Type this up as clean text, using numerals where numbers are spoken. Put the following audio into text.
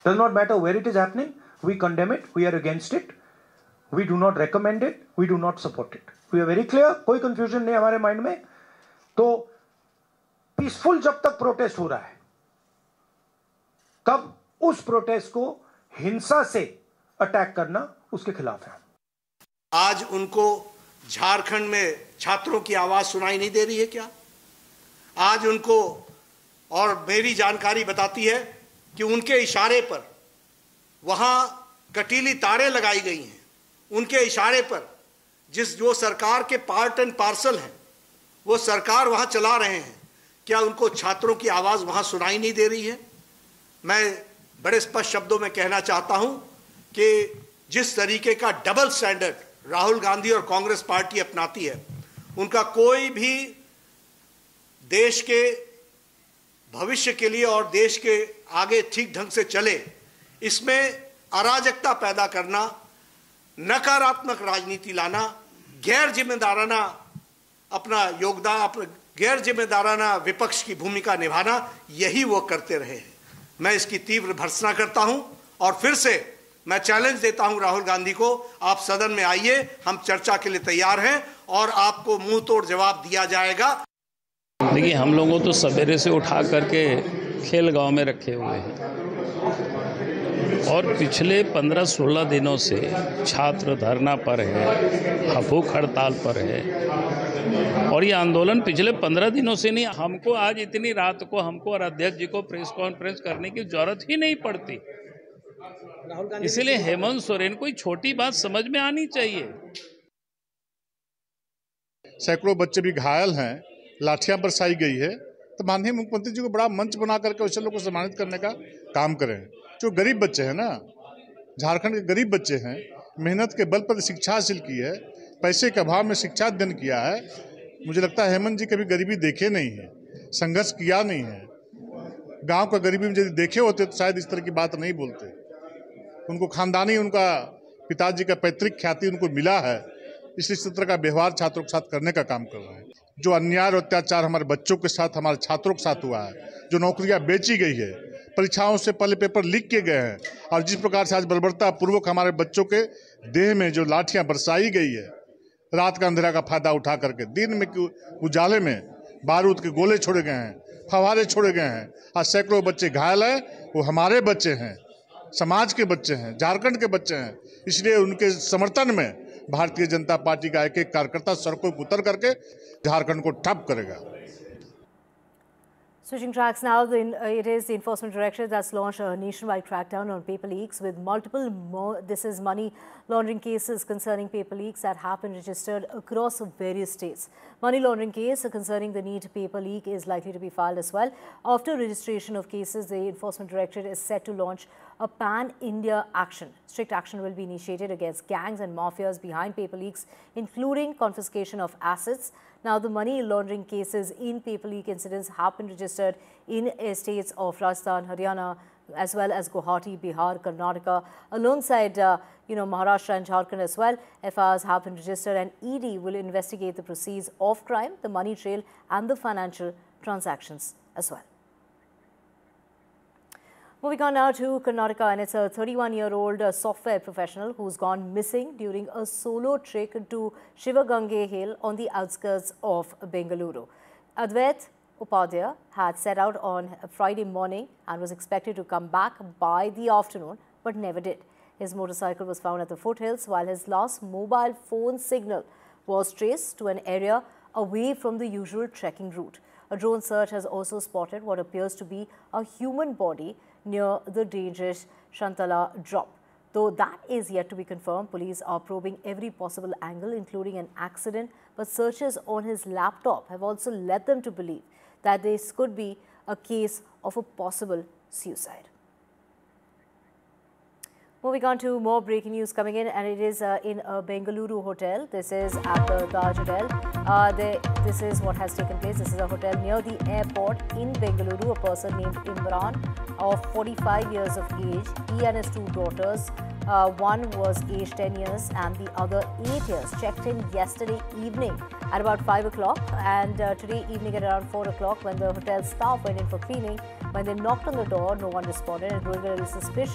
Does not matter where it is happening. We condemn it. We are against it. We do not recommend it. We do not support it. We are very clear. कोई confusion नहीं हमारे mind में. तो peaceful जब तक protest हो रहा है, तब उस protest को हिंसा से अटैक करना उसके खिलाफ है. आज उनको झारखंड में छात्रों की आवाज सुनाई नहीं दे रही है क्या? आज उनको, और मेरी जानकारी बताती है कि उनके इशारे पर वहां कटीली तारें लगाई गई हैं. उनके इशारे पर जो सरकार के पार्ट एंड पार्सल हैं, वो सरकार वहां चला रहे हैं. क्या उनको छात्रों की आवाज वहां सुनाई नहीं दे रही है? मैं बड़े स्पष्ट शब्दों में कहना चाहता हूं कि जिस तरीके का डबल स्टैंडर्ड राहुल गांधी और कांग्रेस पार्टी अपनाती है, उनका कोई भी देश के भविष्य के लिए और देश के आगे ठीक ढंग से चले, इसमें अराजकता पैदा करना, नकारात्मक राजनीति लाना, गैर जिम्मेदाराना अपना योगदान, गैर जिम्मेदाराना विपक्ष की भूमिका निभाना, यही वो करते रहे हैं. मैं इसकी तीव्र भर्त्सना करता हूं और फिर से मैं चैलेंज देता हूं राहुल गांधी को, आप सदन में आइए, हम चर्चा के लिए तैयार हैं और आपको मुंह तोड़ जवाब दिया जाएगा. देखिए, हम लोगों तो सवेरे से उठा करके खेल गांव में रखे हुए हैं और पिछले 15-16 दिनों से छात्र धरना पर है, भूख हड़ताल पर है और ये आंदोलन पिछले 15 दिनों से नहीं. हमको आज इतनी रात को हमको और अध्यक्ष जी को प्रेस कॉन्फ्रेंस करने की जरूरत ही नहीं पड़ती. इसलिए हेमंत सोरेन को छोटी बात समझ में आनी चाहिए. सैकड़ों बच्चे भी घायल हैं, लाठियां बरसाई गई है, तो माननीय मुख्यमंत्री जी को बड़ा मंच बना करके उस लोगों को सम्मानित करने का काम करें. जो गरीब बच्चे हैं ना, झारखंड के गरीब बच्चे हैं, मेहनत के बल पर शिक्षा हासिल की है, पैसे के अभाव में शिक्षा अध्ययन किया है. मुझे लगता है हेमंत जी कभी गरीबी देखे नहीं है, संघर्ष किया नहीं है. गांव का गरीबी में यदि देखे होते तो शायद इस तरह की बात नहीं बोलते. उनको खानदानी, उनका पिताजी का पैतृक ख्याति उनको मिला है, इसलिए इस तरह का व्यवहार छात्रों के साथ करने का काम कर रहे हैं. जो अन्याय और अत्याचार हमारे बच्चों के साथ, हमारे छात्रों के साथ हुआ है, जो नौकरियां बेची गई है, परीक्षाओं से पहले पेपर लीक किए गए हैं, और जिस प्रकार से आज बर्बरता पूर्वक हमारे बच्चों के देह में जो लाठियां बरसाई गई है, रात का अंधेरा का फायदा उठा करके दिन में उजाले में बारूद के गोले छोड़े गए हैं, फव्वारे छोड़े गए हैं. आज सैकड़ों बच्चे घायल हैं. वो हमारे बच्चे हैं, समाज के बच्चे हैं, झारखंड के बच्चे हैं. इसलिए उनके समर्थन में भारतीय जनता पार्टी का एक एक कार्यकर्ता सड़कों पर उतर करके झारखंड को ठप करेगा. Switching tracks now, it is the Enforcement Directorate that's launched a nationwide crackdown on paper leaks with multiple money laundering cases concerning paper leaks that have been registered across various states. Money laundering case concerning the NEET paper leak is likely to be filed as well. After registration of cases, the Enforcement Directorate is set to launch a pan-India action. Strict action will be initiated against gangs and mafias behind paper leaks, including confiscation of assets. Now, the money laundering cases in paper leak incidents have been registered in states of Rajasthan, Haryana, as well as Guwahati, Bihar, Karnataka, alongside Maharashtra and Jharkhand as well. FIRs have been registered, and ED will investigate the proceeds of crime, the money trail, and the financial transactions as well. Moving on now to Karnataka, and it's a 31-year-old software professional who's gone missing during a solo trek to Shivagange Hill on the outskirts of Bengaluru. Advait Upadhyay had set out on Friday morning and was expected to come back by the afternoon, but never did. His motorcycle was found at the foothills, while his last mobile phone signal was traced to an area away from the usual trekking route. A drone search has also spotted what appears to be a human body near the dangerous Shantala drop. Though that is yet to be confirmed, police are probing every possible angle, including an accident, but searches on his laptop have also led them to believe that this could be a case of a possible suicide. Moving on to more breaking news coming in, and it is in a Bengaluru hotel. This is at the Taj Hotel. This is what has taken place. This is a hotel near the airport in Bengaluru. A person named Imran, of 45 years of age, he and his two daughters, one was aged 10 years and the other 8 years, checked in yesterday evening at about 5 o'clock, and today evening at around 4 o'clock when the hotel staff went in for cleaning. When they knocked on the door, no one responded, and growing a little suspicious